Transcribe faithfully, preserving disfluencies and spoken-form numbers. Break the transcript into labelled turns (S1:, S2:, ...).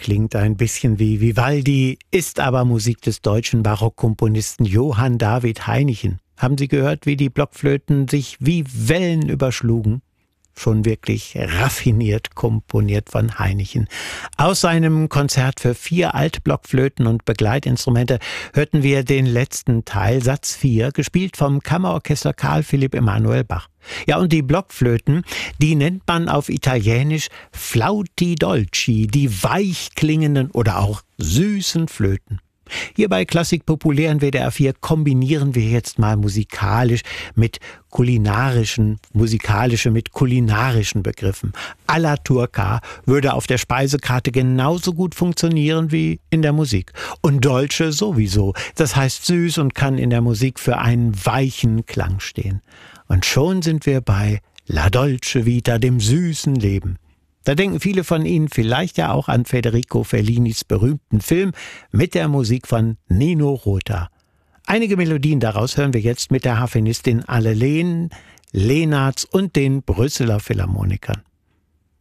S1: klingt ein bisschen wie Vivaldi, ist aber Musik des deutschen Barockkomponisten Johann David Hainichen. Haben Sie gehört, wie die Blockflöten sich wie Wellen überschlugen? Schon wirklich raffiniert komponiert von Hainichen. Aus seinem Konzert für vier Altblockflöten und Begleitinstrumente hörten wir den letzten Teil, Satz vier, gespielt vom Kammerorchester Carl Philipp Emanuel Bach. Ja, und die Blockflöten, die nennt man auf Italienisch Flauti Dolci, die weich klingenden oder auch süßen Flöten. Hier bei Klassik Populär in W D R vier kombinieren wir jetzt mal musikalisch mit kulinarischen, musikalische mit kulinarischen Begriffen. Alla Turca würde auf der Speisekarte genauso gut funktionieren wie in der Musik. Und Dolce sowieso. Das heißt süß und kann in der Musik für einen weichen Klang stehen. Und schon sind wir bei La Dolce Vita, dem süßen Leben. Da denken viele von Ihnen vielleicht ja auch an Federico Fellinis berühmten Film mit der Musik von Nino Rota. Einige Melodien daraus hören wir jetzt mit der Harfenistin Anne Lehn, Leenartz und den Brüsseler Philharmonikern.